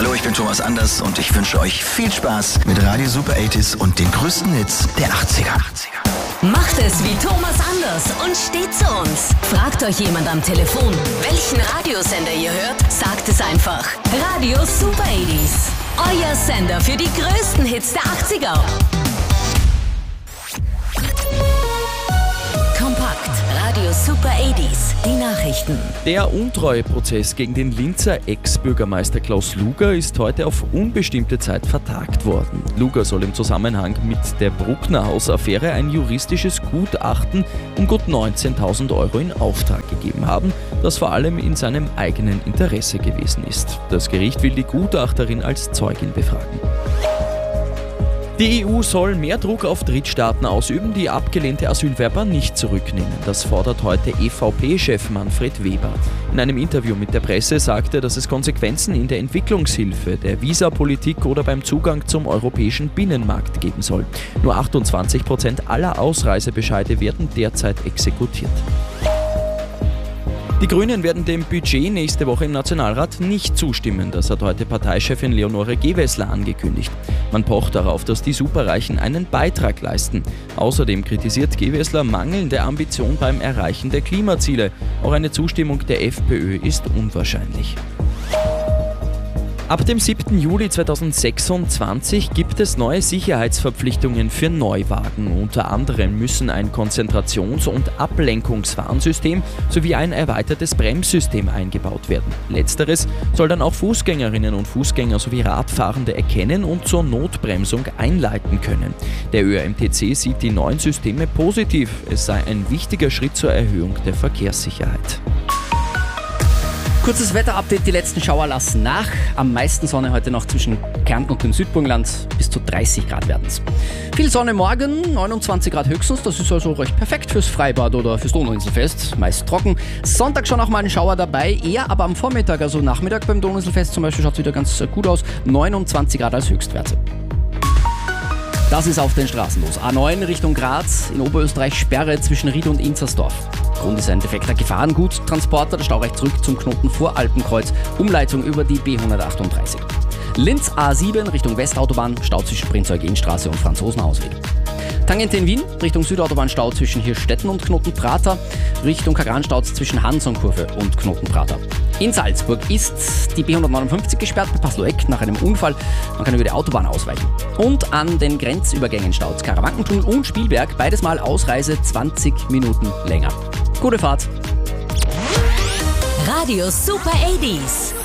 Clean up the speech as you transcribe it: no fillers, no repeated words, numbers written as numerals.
Hallo, ich bin Thomas Anders und ich wünsche euch viel Spaß mit Radio Super 80s und den größten Hits der 80er. Macht es wie Thomas Anders und steht zu uns. Fragt euch jemand am Telefon, welchen Radiosender ihr hört, sagt es einfach. Radio Super 80s. Euer Sender für die größten Hits der 80er. Kompakt. Radio Super 80s. Die Nachrichten. Der Untreueprozess gegen den Linzer Ex-Bürgermeister Klaus Luger ist heute auf unbestimmte Zeit vertagt worden. Luger soll im Zusammenhang mit der Bruckner-Haus-Affäre ein juristisches Gutachten um gut 19.000 € in Auftrag gegeben haben, das vor allem in seinem eigenen Interesse gewesen ist. Das Gericht will die Gutachterin als Zeugin befragen. Die EU soll mehr Druck auf Drittstaaten ausüben, die abgelehnte Asylwerber nicht zurücknehmen. Das fordert heute EVP-Chef Manfred Weber. In einem Interview mit der Presse sagte er, dass es Konsequenzen in der Entwicklungshilfe, der Visapolitik oder beim Zugang zum europäischen Binnenmarkt geben soll. Nur 28% aller Ausreisebescheide werden derzeit exekutiert. Die Grünen werden dem Budget nächste Woche im Nationalrat nicht zustimmen. Das hat heute Parteichefin Leonore Gewessler angekündigt. Man pocht darauf, dass die Superreichen einen Beitrag leisten. Außerdem kritisiert Gewessler mangelnde Ambition beim Erreichen der Klimaziele. Auch eine Zustimmung der FPÖ ist unwahrscheinlich. Ab dem 7. Juli 2026 gibt es neue Sicherheitsverpflichtungen für Neuwagen. Unter anderem müssen ein Konzentrations- und Ablenkungswarnsystem sowie ein erweitertes Bremssystem eingebaut werden. Letzteres soll dann auch Fußgängerinnen und Fußgänger sowie Radfahrende erkennen und zur Notbremsung einleiten können. Der ÖMTC sieht die neuen Systeme positiv. Es sei ein wichtiger Schritt zur Erhöhung der Verkehrssicherheit. Kurzes Wetterupdate, die letzten Schauer lassen nach. Am meisten Sonne heute noch zwischen Kärnten und dem Südburgenland, bis zu 30 Grad werden es. Viel Sonne morgen, 29 Grad höchstens, das ist also recht perfekt fürs Freibad oder fürs Donauinselfest, meist trocken. Sonntag schon auch mal ein Schauer dabei, eher aber am Vormittag, also Nachmittag beim Donauinselfest zum Beispiel schaut es wieder ganz gut aus, 29 Grad als Höchstwerte. Das ist auf den Straßen los. A9 Richtung Graz, in Oberösterreich Sperre zwischen Ried und Inzersdorf. Grund ist ein defekter Gefahrguttransporter, der Stau reicht zurück zum Knoten vor Alpenkreuz, Umleitung über die B138. Linz A7 Richtung Westautobahn, Stau zwischen Prinz-Eugen-Straße und Franzosenhausweg. Tangente in Wien, Richtung Südautobahn Stau zwischen Hirstetten und Knotenprater, Richtung Kagran-Stauz zwischen Hansonkurve und Knotenprater. In Salzburg ist die B159 gesperrt bei Pasloeck nach einem Unfall. Man kann über die Autobahn ausweichen. Und an den Grenzübergängen staut Karawankentunnel und Spielberg, beides mal Ausreise 20 Minuten länger. Gute Fahrt! Radio Super 80s.